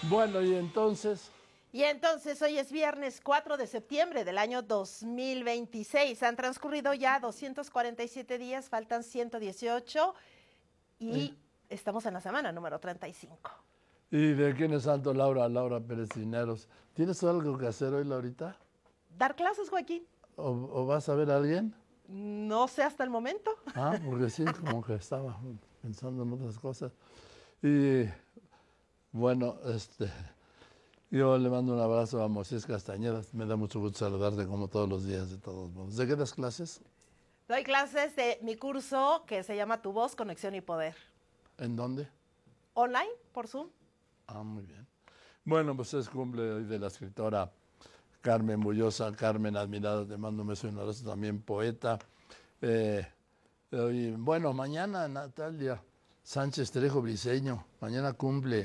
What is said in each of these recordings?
Bueno, y entonces, Hoy es viernes 4 de septiembre del año 2026. Han transcurrido ya 247 días, faltan 118 eh, y estamos en la semana número 35. ¿y de quién es santo Laura? Laura Pérez Cisneros. ¿Tienes algo que hacer hoy, Laurita? ¿Dar clases, Joaquín? ¿O vas a ver a alguien? No sé hasta el momento. Ah, porque sí, como que estaba pensando en otras cosas. Y bueno, yo le mando un abrazo a Moisés Castañeda. Me da mucho gusto saludarte como todos los días, de todos modos. ¿De qué das clases? Doy clases de mi curso que se llama Tu Voz, Conexión y Poder. ¿En dónde? Online, por Zoom. Ah, muy bien. Bueno, pues es cumple hoy de la escritora Carmen Bullosa. Carmen, admirada, te mando un beso y un abrazo, también poeta. Eh, y bueno, mañana Natalia Sánchez Trejo Briceño, mañana cumple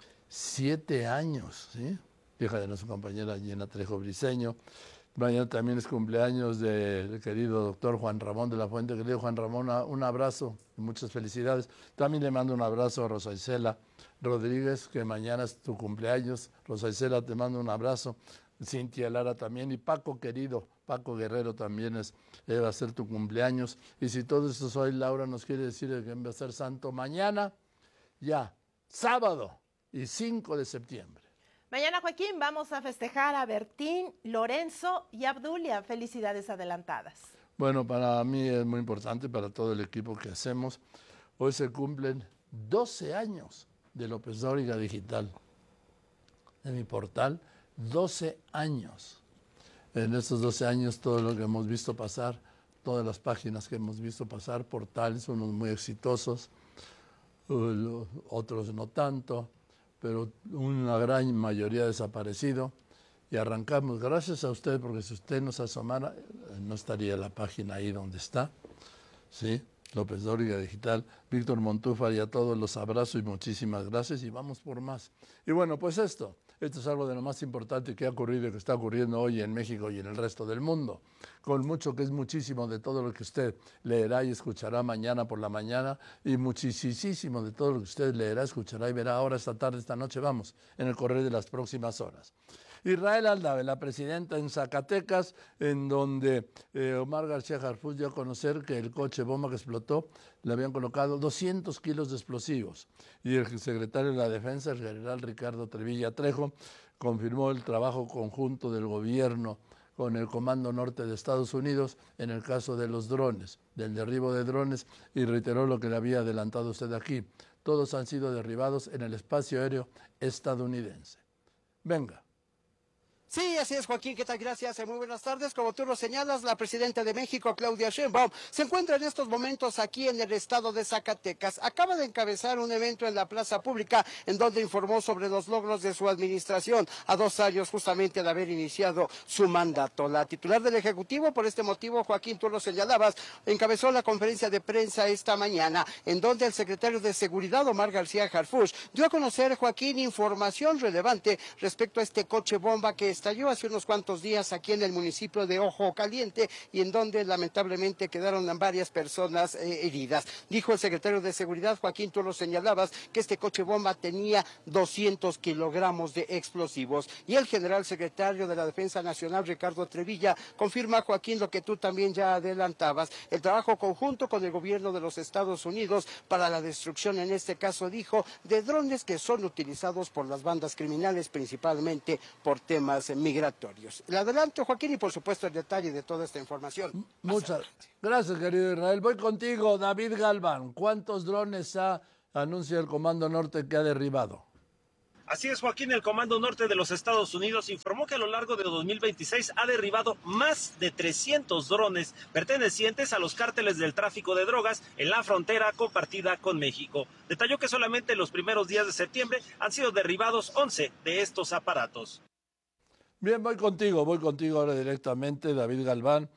7 años, ¿sí? Hija de nuestra compañera Gina Trejo Briceño. Mañana también es cumpleaños del querido doctor Juan Ramón de la Fuente. Querido Juan Ramón, un abrazo y muchas felicidades. También le mando un abrazo a Rosa Isela Rodríguez, que mañana es tu cumpleaños. Rosa Isela, te mando un abrazo. Cintia Lara también. Y Paco, querido, Paco Guerrero también va a ser tu cumpleaños. Y si todo esto hoy, Laura nos quiere decir que va a ser santo mañana, ya, sábado y 5 de septiembre. Mañana, Joaquín, vamos a festejar a Bertín, Lorenzo y Abdulia. Felicidades adelantadas. Bueno, para mí es muy importante, para todo el equipo que hacemos. Hoy se cumplen 12 años de López Dóriga Digital, de mi portal, 12 años. En estos 12 años todo lo que hemos visto pasar, todas las páginas que hemos visto pasar, portales, unos muy exitosos, otros no tanto, pero una gran mayoría desaparecido. Y arrancamos, gracias a usted, porque si usted nos asomara, no estaría la página ahí donde está, ¿sí? López Dóriga Digital, Víctor Montúfar, y a todos los abrazo y muchísimas gracias, y vamos por más. Y bueno, pues esto es algo de lo más importante que ha ocurrido y que está ocurriendo hoy en México y en el resto del mundo, con mucho que es muchísimo de todo lo que usted leerá y escuchará mañana por la mañana, y muchísimo de todo lo que usted leerá, escuchará y verá ahora, esta tarde, esta noche, vamos, en el correr de las próximas horas. Israel Aldave, la presidenta en Zacatecas, en donde Omar García Harfuch dio a conocer que el coche bomba que explotó le habían colocado 200 kilos de explosivos. Y el secretario de la Defensa, el general Ricardo Trevilla Trejo, confirmó el trabajo conjunto del gobierno con el Comando Norte de Estados Unidos en el caso de los drones, del derribo de drones, y reiteró lo que le había adelantado usted aquí. Todos han sido derribados en el espacio aéreo estadounidense. Venga. Sí, así es, Joaquín, ¿qué tal? Gracias, muy buenas tardes. Como tú lo señalas, la presidenta de México, Claudia Sheinbaum, se encuentra en estos momentos aquí en el estado de Zacatecas. Acaba de encabezar un evento en la plaza pública en donde informó sobre los logros de su administración a 2 años justamente de haber iniciado su mandato. La titular del Ejecutivo, por este motivo, Joaquín, tú lo señalabas, encabezó la conferencia de prensa esta mañana, en donde el secretario de Seguridad, Omar García Harfuch, dio a conocer, Joaquín, información relevante respecto a este coche bomba que estalló hace unos cuantos días aquí en el municipio de Ojo Caliente y en donde lamentablemente quedaron varias personas heridas. Dijo el secretario de Seguridad, Joaquín, tú lo señalabas, que este coche bomba tenía 200 kilogramos de explosivos. Y el general secretario de la Defensa Nacional, Ricardo Trevilla, confirma, Joaquín, lo que tú también ya adelantabas, el trabajo conjunto con el gobierno de los Estados Unidos para la destrucción, en este caso, dijo, de drones que son utilizados por las bandas criminales, principalmente por temas migratorios. Le adelanto, Joaquín, y por supuesto el detalle de toda esta información. Muchas gracias, querido Israel. Voy contigo, David Galván. ¿Cuántos drones anuncia el Comando Norte que ha derribado? Así es, Joaquín, el Comando Norte de los Estados Unidos informó que a lo largo de 2026 ha derribado más de 300 drones pertenecientes a los cárteles del tráfico de drogas en la frontera compartida con México. Detalló que solamente en los primeros días de septiembre han sido derribados 11 de estos aparatos. Bien, voy contigo ahora directamente, David Galván.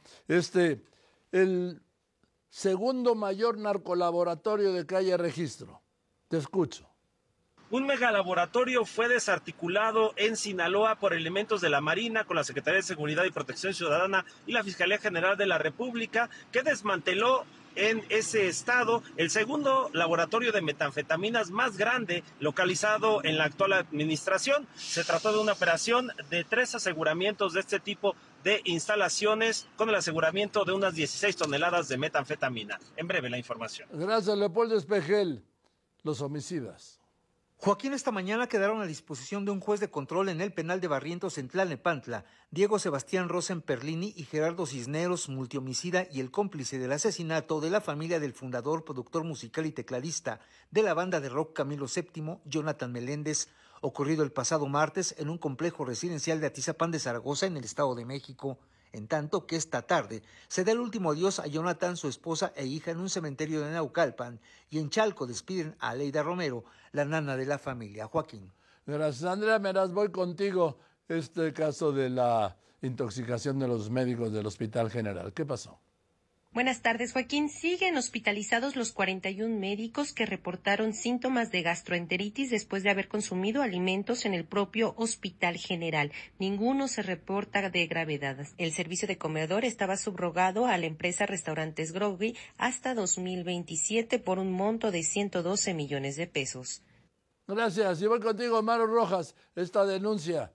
El segundo mayor narcolaboratorio de que haya registro. Te escucho. Un megalaboratorio fue desarticulado en Sinaloa por elementos de la Marina con la Secretaría de Seguridad y Protección Ciudadana y la Fiscalía General de la República, que desmanteló en ese estado, el segundo laboratorio de metanfetaminas más grande localizado en la actual administración. Se trató de una operación de 3 aseguramientos de este tipo de instalaciones con el aseguramiento de unas 16 toneladas de metanfetamina. En breve la información. Gracias, Leopoldo Espejel. Los homicidas. Joaquín, esta mañana quedaron a disposición de un juez de control en el penal de Barrientos en Tlalnepantla, Diego Sebastián Rosen Perlini y Gerardo Cisneros, multihomicida y el cómplice del asesinato de la familia del fundador, productor musical y tecladista de la banda de rock Camilo VII, Jonathan Meléndez, ocurrido el pasado martes en un complejo residencial de Atizapán de Zaragoza, en el Estado de México. En tanto que esta tarde se da el último adiós a Jonathan, su esposa e hija en un cementerio de Naucalpan, y en Chalco despiden a Aleida Romero, la nana de la familia. Joaquín. Gracias, Andrea Meraz, voy contigo. Este caso de la intoxicación de los médicos del Hospital General, ¿qué pasó? Buenas tardes, Joaquín. Siguen hospitalizados los 41 médicos que reportaron síntomas de gastroenteritis después de haber consumido alimentos en el propio Hospital General. Ninguno se reporta de gravedad. El servicio de comedor estaba subrogado a la empresa Restaurantes Grogui hasta 2027 por un monto de 112 millones de pesos. Gracias. Y voy contigo, Maru Rojas, esta denuncia.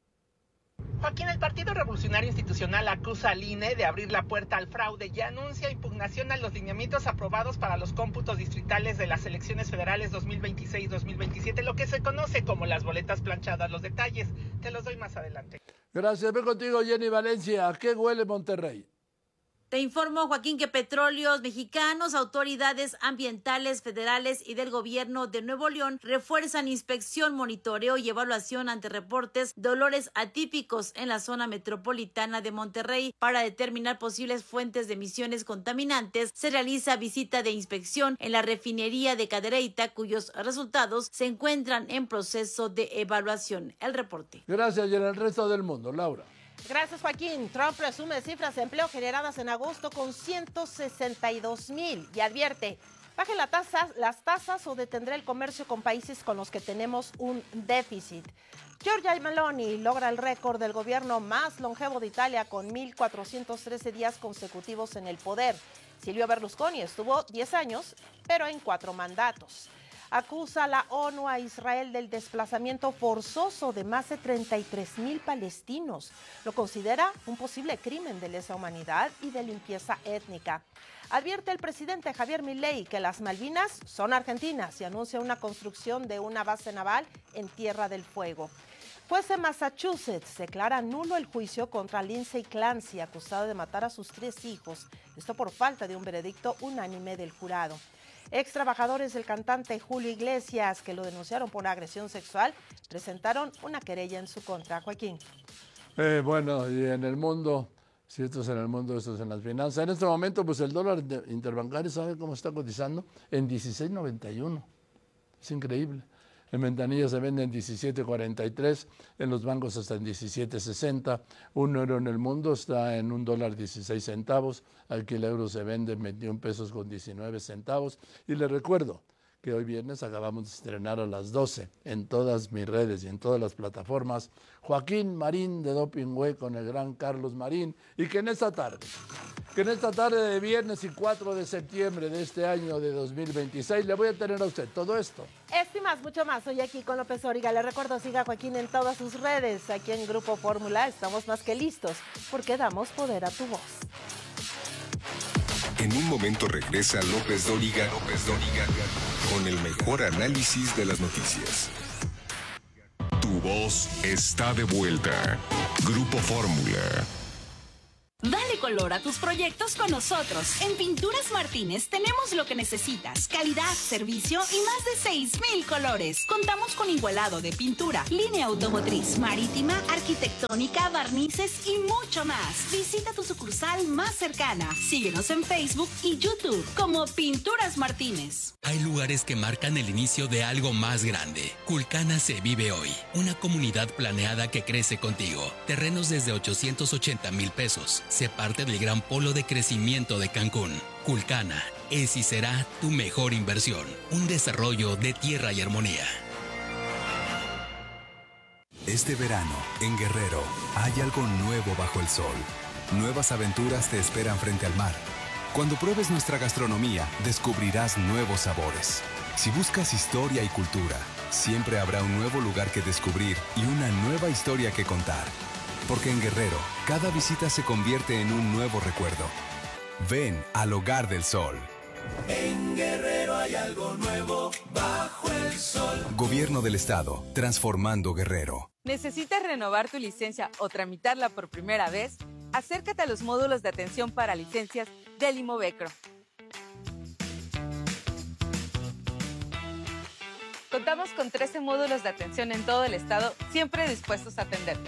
Joaquín, el Partido Revolucionario Institucional acusa al INE de abrir la puerta al fraude y anuncia impugnación a los lineamientos aprobados para los cómputos distritales de las elecciones federales 2026-2027, lo que se conoce como las boletas planchadas. Los detalles te los doy más adelante. Gracias. Voy contigo, Jenny Valencia. ¿A qué huele Monterrey? Te informo, Joaquín, que Petróleos Mexicanos, autoridades ambientales federales y del gobierno de Nuevo León refuerzan inspección, monitoreo y evaluación ante reportes de olores atípicos en la zona metropolitana de Monterrey. Para determinar posibles fuentes de emisiones contaminantes, se realiza visita de inspección en la refinería de Cadereyta, cuyos resultados se encuentran en proceso de evaluación. El reporte. Gracias, y en el resto del mundo, Laura. Gracias, Joaquín. Trump presume cifras de empleo generadas en agosto con 162,000 y advierte: baje las tasas o detendrá el comercio con países con los que tenemos un déficit. Giorgia Meloni logra el récord del gobierno más longevo de Italia con 1,413 días consecutivos en el poder. Silvio Berlusconi estuvo 10 años, pero en 4 mandatos. Acusa la ONU a Israel del desplazamiento forzoso de más de 33,000 palestinos. Lo considera un posible crimen de lesa humanidad y de limpieza étnica. Advierte el presidente Javier Milei que las Malvinas son argentinas y anuncia una construcción de una base naval en Tierra del Fuego. Juez de Massachusetts declara nulo el juicio contra Lindsay Clancy, acusado de matar a sus 3 hijos. Esto por falta de un veredicto unánime del jurado. Ex trabajadores del cantante Julio Iglesias, que lo denunciaron por agresión sexual, presentaron una querella en su contra. Joaquín. Bueno, y en el mundo, si esto es en el mundo, esto es en las finanzas. En este momento, pues el dólar interbancario, ¿sabe cómo está cotizando? En 16.91. Es increíble. En ventanilla se vende en 17.43, en los bancos hasta en 17.60. Un euro en el mundo está en $1.16. Aquí el euro se vende en 21 pesos con 19 centavos. Y les recuerdo que hoy viernes acabamos de estrenar a las 12 en todas mis redes y en todas las plataformas Joaquín Marín de Doping Way con el gran Carlos Marín. Y que en esta tarde de viernes y 4 de septiembre de este año de 2026 le voy a tener a usted todo esto. Esto y más, mucho más. Soy aquí con López Origa. Le recuerdo, siga a Joaquín en todas sus redes. Aquí en Grupo Fórmula estamos más que listos porque damos poder a tu voz. En un momento regresa López Dóriga con el mejor análisis de las noticias. Tu voz está de vuelta. Grupo Fórmula. Dale color a tus proyectos con nosotros. En Pinturas Martínez tenemos lo que necesitas: calidad, servicio y más de 6,000 colores. Contamos con igualado de pintura, línea automotriz, marítima, arquitectónica, barnices y mucho más. Visita tu sucursal más cercana. Síguenos en Facebook y YouTube como Pinturas Martínez. Hay lugares que marcan el inicio de algo más grande. Culcana se vive hoy. Una comunidad planeada que crece contigo. Terrenos desde 880,000 pesos. Sé parte del gran polo de crecimiento de Cancún. Culcana es y será tu mejor inversión. Un desarrollo de tierra y armonía. Este verano, en Guerrero, hay algo nuevo bajo el sol. Nuevas aventuras te esperan frente al mar. Cuando pruebes nuestra gastronomía, descubrirás nuevos sabores. Si buscas historia y cultura, siempre habrá un nuevo lugar que descubrir y una nueva historia que contar. Porque en Guerrero, cada visita se convierte en un nuevo recuerdo. Ven al Hogar del Sol. En Guerrero hay algo nuevo bajo el sol. Gobierno del Estado, transformando Guerrero. ¿Necesitas renovar tu licencia o tramitarla por primera vez? Acércate a los módulos de atención para licencias del Imovecro. Contamos con 13 módulos de atención en todo el estado, siempre dispuestos a atenderte.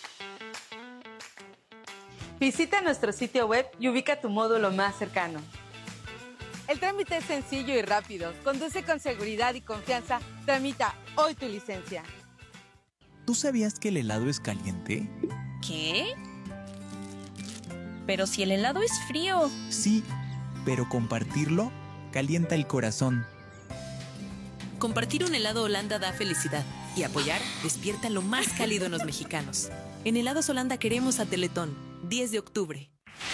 Visita nuestro sitio web y ubica tu módulo más cercano. El trámite es sencillo y rápido. Conduce con seguridad y confianza. Tramita hoy tu licencia. ¿Tú sabías que el helado es caliente? ¿Qué? Pero si el helado es frío. Sí, pero compartirlo calienta el corazón. Compartir un helado Holanda da felicidad y apoyar despierta lo más cálido en los mexicanos. En Helados Holanda queremos a Teletón, 10 de octubre.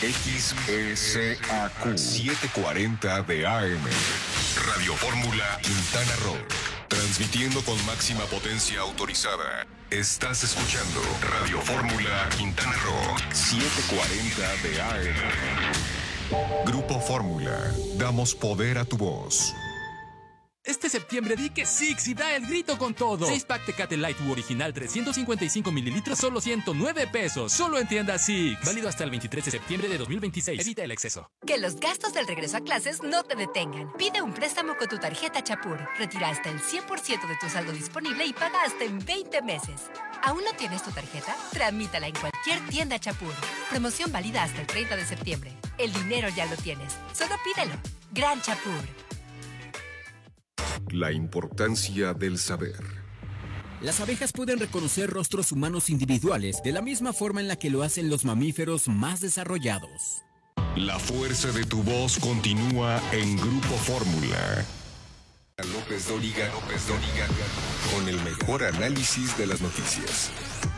XESAQ 740 de AM. Radio Fórmula Quintana Roo. Transmitiendo con máxima potencia autorizada. Estás escuchando Radio Fórmula Quintana Roo 740 de AM. Grupo Fórmula. Damos poder a tu voz. Este septiembre di que Six y da el grito con todo. 6-pack Tecate Light original 355 mililitros, solo 109 pesos. Solo en tienda Six. Válido hasta el 23 de septiembre de 2026. Evita el exceso. Que los gastos del regreso a clases no te detengan. Pide un préstamo con tu tarjeta Chapur. Retira hasta el 100% de tu saldo disponible y paga hasta en 20 meses. ¿Aún no tienes tu tarjeta? Tramítala en cualquier tienda Chapur. Promoción válida hasta el 30 de septiembre. El dinero ya lo tienes. Solo pídelo. Gran Chapur. La importancia del saber. Las abejas pueden reconocer rostros humanos individuales de la misma forma en la que lo hacen los mamíferos más desarrollados. La fuerza de tu voz continúa en Grupo Fórmula. López Dóriga, con el mejor análisis de las noticias.